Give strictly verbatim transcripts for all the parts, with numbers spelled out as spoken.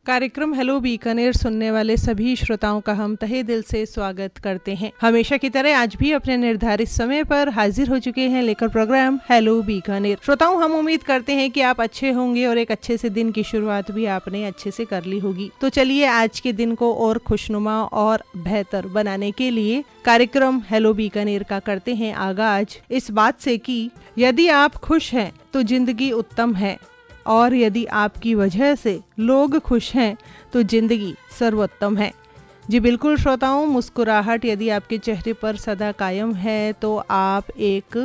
कार्यक्रम हेलो बीकानेर सुनने वाले सभी श्रोताओं का हम तहे दिल से स्वागत करते हैं। हमेशा की तरह आज भी अपने निर्धारित समय पर हाजिर हो चुके हैं लेकर प्रोग्राम हेलो बीकानेर। श्रोताओं, हम उम्मीद करते हैं कि आप अच्छे होंगे और एक अच्छे से दिन की शुरुआत भी आपने अच्छे से कर ली होगी। तो चलिए आज के दिन को और खुशनुमा और बेहतर बनाने के लिए कार्यक्रम हेलो बीकानेर का करते हैं आगाज इस बात से कि यदि आप खुश हैं तो जिंदगी उत्तम है, और यदि आपकी वजह से लोग खुश हैं तो जिंदगी सर्वोत्तम है। जी बिल्कुल श्रोताओं, मुस्कुराहट यदि आपके चेहरे पर सदा कायम है तो आप एक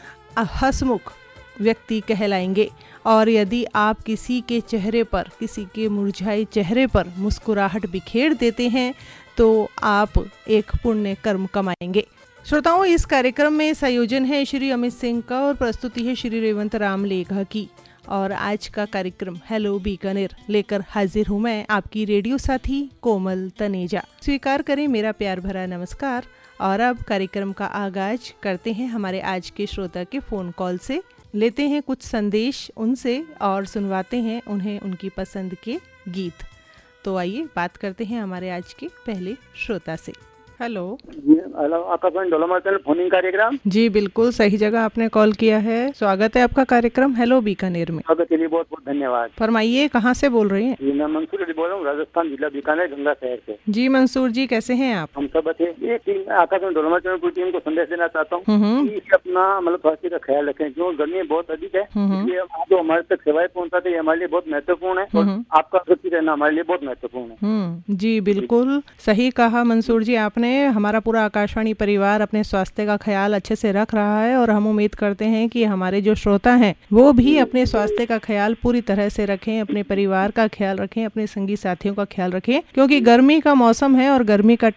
हंसमुख व्यक्ति कहलाएंगे, और यदि आप किसी के चेहरे पर, किसी के मुरझाए चेहरे पर मुस्कुराहट बिखेर देते हैं तो आप एक पुण्य कर्म कमाएंगे। श्रोताओं, इस कार्यक्रम में संयोजन है श्री अमित सिंह का और प्रस्तुति है श्री रेवंत राम लेखा की। और आज का कार्यक्रम हेलो बीकानेर लेकर हाजिर हूँ मैं, आपकी रेडियो साथी कोमल तनेजा। स्वीकार करें मेरा प्यार भरा नमस्कार। और अब कार्यक्रम का आगाज करते हैं हमारे आज के श्रोता के फ़ोन कॉल से। लेते हैं कुछ संदेश उनसे और सुनवाते हैं उन्हें उनकी पसंद के गीत। तो आइए बात करते हैं हमारे आज के पहले श्रोता से। हेलो हेलो आकाशवाणी डोलामाचल फोनिंग कार्यक्रम। जी बिल्कुल सही जगह आपने कॉल किया है। स्वागत है आपका कार्यक्रम हेलो बीकानेर में। स्वागत के लिए बहुत बहुत धन्यवाद। फरमाइए, कहाँ से बोल रहे हैं? जी मैं मंसूर अली बोल रहा हूँ, राजस्थान जिला बीकानेर गंगा शहर से। जी मंसूर जी, कैसे हैं आप? हम सब अच्छे। ये टीम आकाशवाणी डोलामाचल पूरी टीम को संदेश देना चाहता हूँ कि अपना मतलब स्वास्थ्य का ख्याल रखें, क्योंकि गर्मी बहुत अधिक है। इसलिए आप जो हमारे तक सेवाएं पहुँचाते हैं हमारे लिए बहुत महत्वपूर्ण है, और आपका सुरक्षित रहना हमारे लिए बहुत महत्वपूर्ण है। जी बिल्कुल सही कहा मंसूर जी आपने। हमारा पूरा आकाशवाणी परिवार अपने स्वास्थ्य का ख्याल अच्छे से रख रहा है, और हम उम्मीद करते हैं कि हमारे जो श्रोता हैं वो भी अपने स्वास्थ्य का ख्याल पूरी तरह से रखें, अपने परिवार का ख्याल रखें, अपने संगी साथियों का ख्याल रखें, क्योंकि गर्मी का मौसम है और गर्मी का